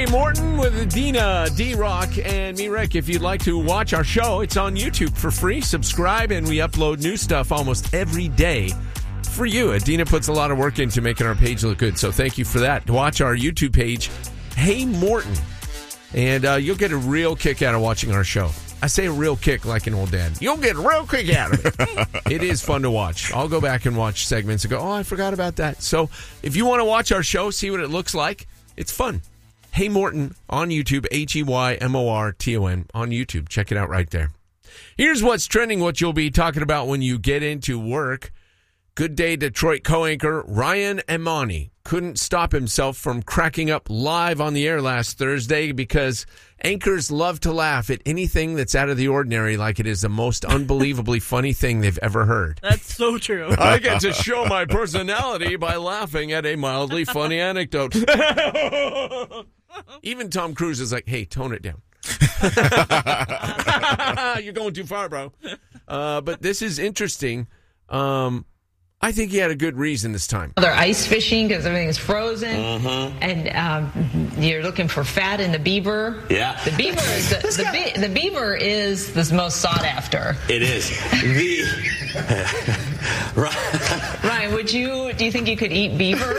Morton with Adina, D-Rock, and me, Rick. If you'd like to watch our show, it's on YouTube for free. Subscribe, and we upload new stuff almost every day for you. Adina puts a lot of work into making our page look good, so thank you for that. To watch our YouTube page, Hey Morton, and you'll get a real kick out of watching our show. I say a real kick like an old dad. You'll get a real kick out of it. It is fun to watch. I'll go back and watch segments and go, oh, I forgot about that. So if you want to watch our show, see what it looks like, it's fun. Hey Morton on YouTube, HeyMorton on YouTube. Check it out right there. Here's what's trending, what you'll be talking about when you get into work. Good Day Detroit co-anchor Ryan Emani couldn't stop himself from cracking up live on the air last Thursday because anchors love to laugh at anything that's out of the ordinary like it is the most unbelievably funny thing they've ever heard. That's so true. I get to show my personality by laughing at a mildly funny anecdote. Even Tom Cruise is like, hey, tone it down. You're going too far, bro. But this is interesting. I think he had a good reason this time. They're ice fishing because everything's frozen, and you're looking for fat in the beaver. Yeah, the beaver is the beaver is the most sought after. It is. Ryan, do you think you could eat beaver?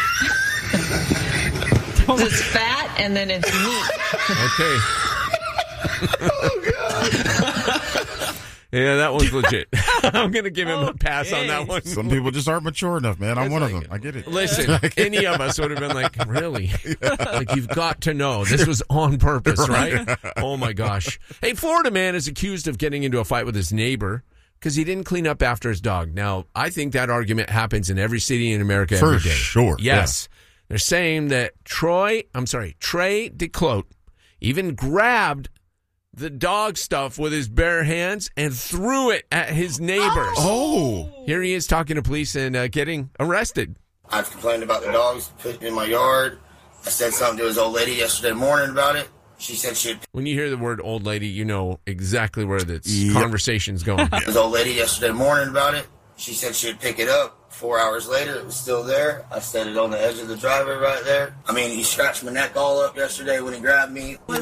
It's fat and then it's meat. Okay. Oh God. Yeah, that one's legit. I'm going to give him a pass on that one. Some people just aren't mature enough, man. I'm one of them. I get it. Listen, any of us would have been like, really? Like, you've got to know. This was on purpose, right? Oh, my gosh. Hey, Florida man is accused of getting into a fight with his neighbor because he didn't clean up after his dog. Now, I think that argument happens in every city in America every day. For sure. Yes. Yeah. They're saying that Trey DeClote even grabbed the dog stuff with his bare hands and threw it at his neighbors. Oh. Here he is talking to police and getting arrested. I've complained about the dogs in my yard. I said something to his old lady yesterday morning about it. She said she'd... When you hear the word old lady, you know exactly where this conversation's going. His old lady yesterday morning about it. She said she'd pick it up. 4 hours later, it was still there. I set it on the edge of the driveway right there. I mean, he scratched my neck all up yesterday when he grabbed me. Wait.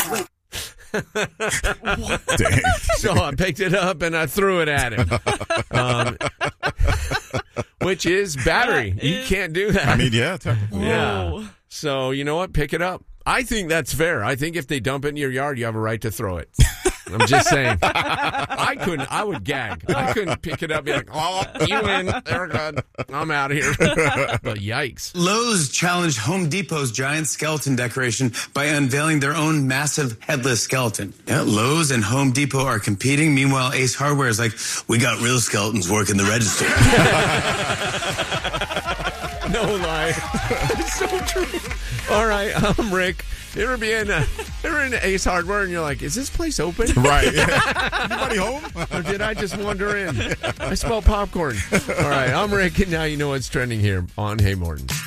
So I picked it up and I threw it at him, which is battery. You can't do that. I mean, yeah, technically. Yeah. So you know what? Pick it up. I think that's fair. I think if they dump it in your yard, you have a right to throw it. I'm just saying. I couldn't. I would gag. I couldn't pick it up and be like, oh, you win. They're good. I'm out of here. But yikes. Lowe's challenged Home Depot's giant skeleton decoration by unveiling their own massive headless skeleton. Yeah, Lowe's and Home Depot are competing. Meanwhile, Ace Hardware is like, we got real skeletons working the register. No lie. It's so true. All right, I'm Rick. You ever be in Ace Hardware and you're like, is this place open? Right. Anybody home? Or did I just wander in? I smell popcorn. All right, I'm Rick, and now you know what's trending here on Hey Morton.